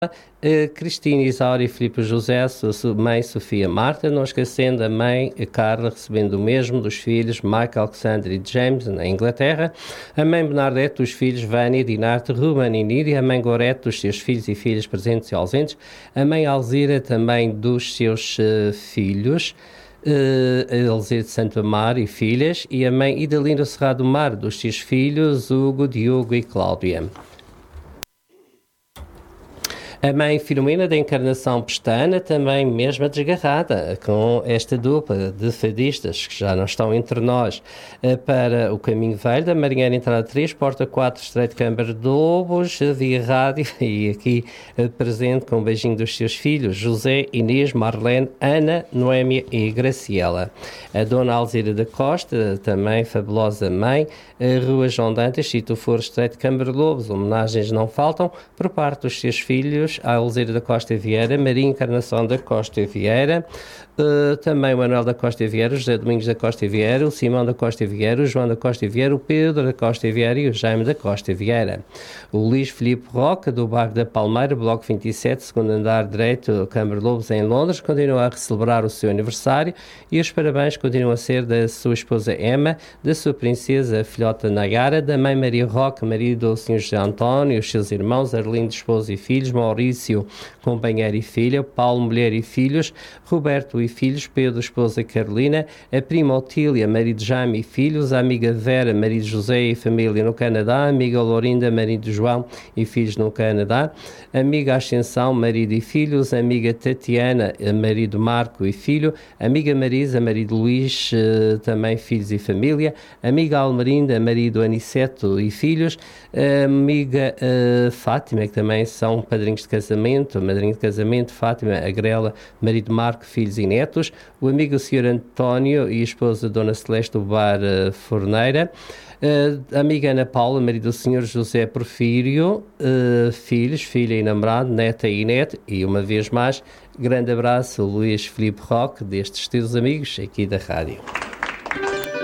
Cristina, Isaura e Filipe José, sua mãe Sofia Marta, não esquecendo a mãe Carla, recebendo o mesmo dos filhos Michael, Alexander e James, na Inglaterra, a mãe Bernadette, dos filhos Vânia, Dinarte, Ruben e Níria, a mãe Gorete, dos seus filhos e filhas presentes e ausentes, a mãe Alzira, também dos seus filhos, Elzira de Santo Amaro e filhas, e a mãe Idalinda Serrado Mar, dos seus filhos Hugo, Diogo e Cláudia. A mãe Filomena da Encarnação Pestana, também mesmo desgarrada, com esta dupla de fadistas que já não estão entre nós, para o Caminho Velho, da Marinheira Entrada 3, Porta 4, Estreito de Câmara de Lobos, via rádio, e aqui presente com um beijinho dos seus filhos, José, Inês, Marlene, Ana, Noémia e Graciela. A Dona Alzira da Costa, também fabulosa mãe, Rua João Dantas, Sítio Foro, Estreito de Câmara de Lobos, homenagens não faltam, por parte dos seus filhos, a Alzira da Costa Vieira, Maria Encarnação da Costa Vieira, também o Manuel da Costa Vieira, o José Domingos da Costa Vieira, o Simão da Costa Vieira, o João da Costa Vieira, o Pedro da Costa Vieira e o Jaime da Costa Vieira. O Luís Filipe Roca, do bairro da Palmeira, bloco 27, segundo andar direito, Câmara de Lobos, em Londres, continua a celebrar o seu aniversário e os parabéns continuam a ser da sua esposa Emma, da sua princesa a filhota Nayara, da mãe Maria Roca, marido do Sr. José António, os seus irmãos, Arlindo, esposo e filhos, Maurício, companheiro e filha, Paulo, mulher e filhos, Roberto e filhos, Pedro, esposa e Carolina, a prima Otília, marido Jaime e filhos, a amiga Vera, marido José e família no Canadá, a amiga Lourinda, marido João e filhos no Canadá, a amiga Ascensão, marido e filhos, a amiga Tatiana, marido Marco e filho, a amiga Marisa, marido Luís, também filhos e família, a amiga Almerinda, marido Aniceto e filhos, a amiga Fátima, que também são padrinhos de casamento, madrinha de casamento, Fátima Agrela, marido Marco, filhos e netos, o amigo Sr. António e a esposa Dona Celeste do Bar Forneira, a amiga Ana Paula, marido do Sr. José Porfírio, filhos, filha e namorado, neta e neto, e uma vez mais, grande abraço, Luís Filipe Roque, destes teus amigos aqui da rádio.